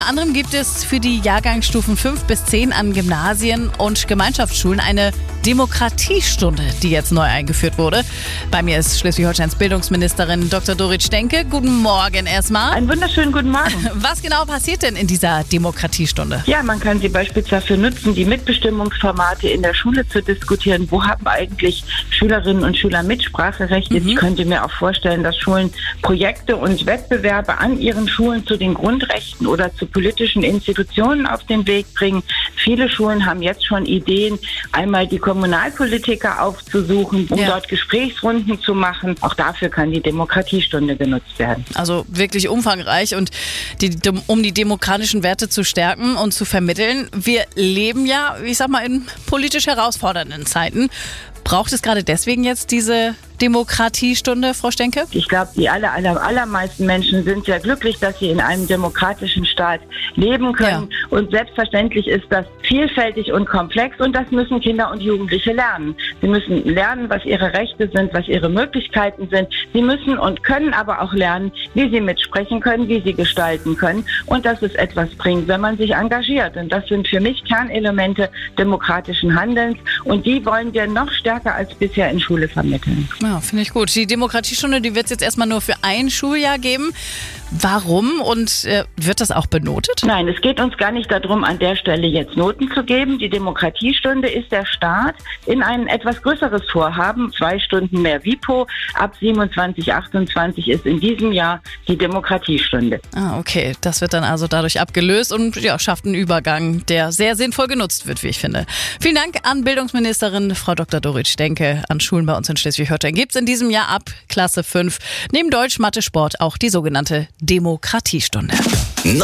Unter anderem gibt es für die Jahrgangsstufen 5 bis 10 an Gymnasien und Gemeinschaftsschulen eine Demokratiestunde, die jetzt neu eingeführt wurde. Bei mir ist Schleswig-Holsteins Bildungsministerin Dr. Dorit Stenke. Guten Morgen erstmal. Einen wunderschönen guten Morgen. Was genau passiert denn in dieser Demokratiestunde? Ja, man kann sie beispielsweise dafür nutzen, die Mitbestimmungsformate in der Schule zu diskutieren. Wo haben eigentlich Schülerinnen und Schüler Mitspracherechte? Ich könnte mir auch vorstellen, dass Schulen Projekte und Wettbewerbe an ihren Schulen zu den Grundrechten oder zu politischen Institutionen auf den Weg bringen. Viele Schulen haben jetzt schon Ideen, einmal die Kommunalpolitiker aufzusuchen, um dort Gesprächsrunden zu machen. Auch dafür kann die Demokratiestunde genutzt werden. Also wirklich umfangreich und um die demokratischen Werte zu stärken und zu vermitteln. Wir leben ja, ich sag mal, in politisch herausfordernden Zeiten. Braucht es gerade deswegen jetzt diese Demokratiestunde, Frau Stenke? Ich glaube, die allermeisten Menschen sind ja glücklich, dass sie in einem demokratischen Staat leben können. Ja. Und selbstverständlich ist das vielfältig und komplex und das müssen Kinder und Jugendliche lernen. Sie müssen lernen, was ihre Rechte sind, was ihre Möglichkeiten sind. Sie müssen und können aber auch lernen, wie sie mitsprechen können, wie sie gestalten können und dass es etwas bringt, wenn man sich engagiert. Und das sind für mich Kernelemente demokratischen Handelns und die wollen wir noch stärker als bisher in Schule vermitteln. Ja, finde ich gut. Die Demokratiestunde, die wird es jetzt erstmal nur für ein Schuljahr geben. Warum und wird das auch benotet? Nein, es geht uns gar nicht darum, an der Stelle jetzt Noten zu geben. Die Demokratiestunde ist der Start in ein etwas größeres Vorhaben. 2 Stunden mehr WIPO. Ab 27, 28 ist in diesem Jahr die Demokratiestunde. Ah, okay. Das wird dann also dadurch abgelöst und schafft einen Übergang, der sehr sinnvoll genutzt wird, wie ich finde. Vielen Dank an Bildungsministerin Frau Dr. Dorit Stenke. An Schulen bei uns in Schleswig-Holstein gibt es in diesem Jahr ab Klasse 5 neben Deutsch, Mathe, Sport auch die sogenannte Demokratiestunde.